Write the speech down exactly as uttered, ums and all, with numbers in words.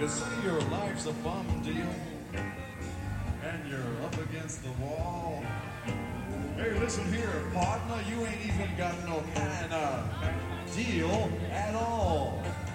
You say your life's a bum deal, and you're up against the wall. Hey, listen here, partner, you ain't even got no kind of deal at all.